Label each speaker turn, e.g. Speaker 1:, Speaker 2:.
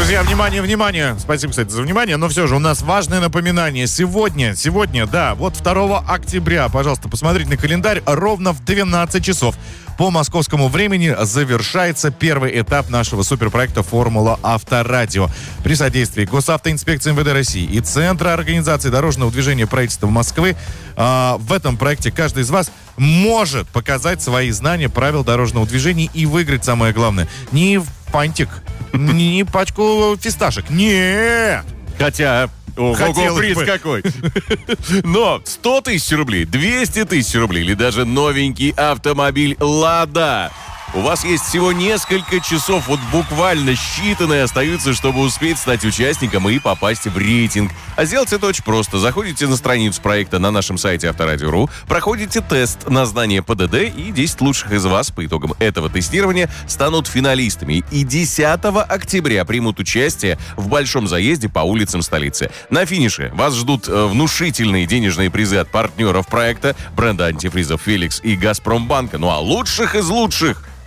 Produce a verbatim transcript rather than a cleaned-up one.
Speaker 1: Друзья, внимание, внимание. Спасибо, кстати, за внимание. Но все же у нас важное напоминание. Сегодня, сегодня, да, вот второго октября, пожалуйста, посмотрите на календарь, ровно в двенадцать часов по московскому времени завершается первый этап нашего суперпроекта «Формула Авторадио». При содействии Госавтоинспекции эм вэ дэ России и Центра организации дорожного движения правительства Москвы э, в этом проекте каждый из вас может показать свои знания правил дорожного движения и выиграть, самое главное, не фантик, не пачку фисташек, нет!
Speaker 2: Хотя... Ого, приз бы. Какой. Но сто тысяч рублей, двести тысяч рублей или даже новенький автомобиль «Лада». У вас есть всего несколько часов, вот буквально считанные остаются, чтобы успеть стать участником и попасть в рейтинг. А сделать это очень просто. Заходите на страницу проекта на нашем сайте Авторадио точка ру, проходите тест на знание пэ дэ дэ, и десять лучших из вас по итогам этого тестирования станут финалистами. И десятого октября примут участие в большом заезде по улицам столицы. На финише вас ждут внушительные денежные призы от партнеров проекта, бренда антифризов «Феликс» и «Газпромбанка». Ну а лучших из лучших